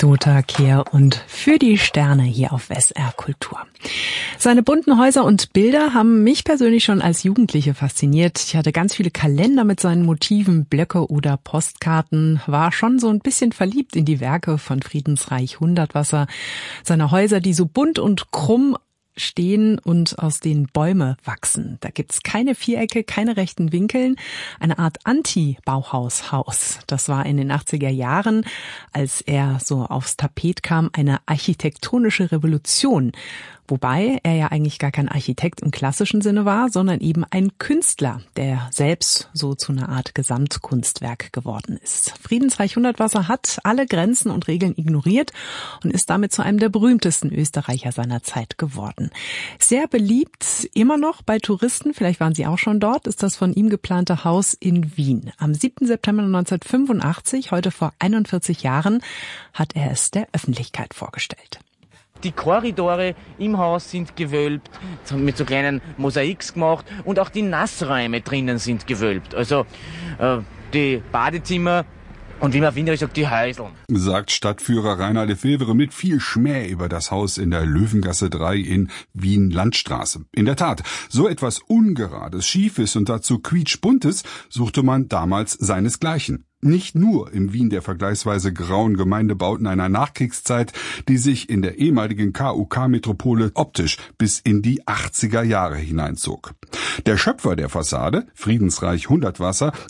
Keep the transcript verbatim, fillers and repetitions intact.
Dota Kehr und für die Sterne hier auf S R Kultur. Seine bunten Häuser und Bilder haben mich persönlich schon als Jugendliche fasziniert. Ich hatte ganz viele Kalender mit seinen Motiven, Blöcke oder Postkarten, war schon so ein bisschen verliebt in die Werke von Friedensreich Hundertwasser. Seine Häuser, die so bunt und krumm stehen und aus denen Bäume wachsen. Da gibt's keine Vierecke, keine rechten Winkeln. Eine Art Anti-Bauhaus-Haus. Das war in den achtziger Jahren, als er so aufs Tapet kam, eine architektonische Revolution. Wobei er ja eigentlich gar kein Architekt im klassischen Sinne war, sondern eben ein Künstler, der selbst so zu einer Art Gesamtkunstwerk geworden ist. Friedensreich Hundertwasser hat alle Grenzen und Regeln ignoriert und ist damit zu einem der berühmtesten Österreicher seiner Zeit geworden. Sehr beliebt immer noch bei Touristen, vielleicht waren Sie auch schon dort, ist das von ihm geplante Haus in Wien. Am siebten September neunzehnhundertfünfundachtzig, heute vor einundvierzig Jahren, hat er es der Öffentlichkeit vorgestellt. Die Korridore im Haus sind gewölbt, mit so kleinen Mosaiks gemacht und auch die Nassräume drinnen sind gewölbt. Also äh, die Badezimmer und wie man findet, sagt die Häuseln. Sagt Stadtführer Rainer Lefevre mit viel Schmäh über das Haus in der Löwengasse drei in Wien-Landstraße. In der Tat, so etwas Ungerades, Schiefes und dazu quietschbuntes suchte man damals seinesgleichen. Nicht nur im Wien der vergleichsweise grauen Gemeindebauten einer Nachkriegszeit, die sich in der ehemaligen K U K-Metropole optisch bis in die achtziger Jahre hineinzog. Der Schöpfer der Fassade, Friedensreich Hundertwasser,